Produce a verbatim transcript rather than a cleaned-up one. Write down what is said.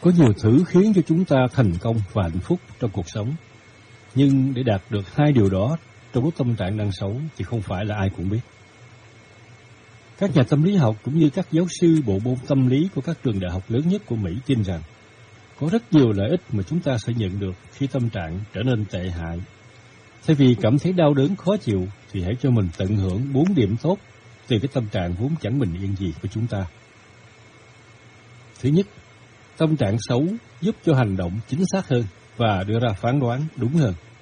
Có nhiều thứ khiến cho chúng ta thành công và hạnh phúc trong cuộc sống. Nhưng để đạt được hai điều đó trong lúc tâm trạng đang xấu thì không phải là ai cũng biết. Các nhà tâm lý học cũng như các giáo sư bộ môn tâm lý của các trường đại học lớn nhất của Mỹ tin rằng có rất nhiều lợi ích mà chúng ta sẽ nhận được khi tâm trạng trở nên tệ hại. Thay vì cảm thấy đau đớn khó chịu thì hãy cho mình tận hưởng bốn điểm tốt từ cái tâm trạng vốn chẳng bình yên gì của chúng ta. Thứ nhất, tâm trạng xấu giúp cho hành động chính xác hơn và đưa ra phán đoán đúng hơn.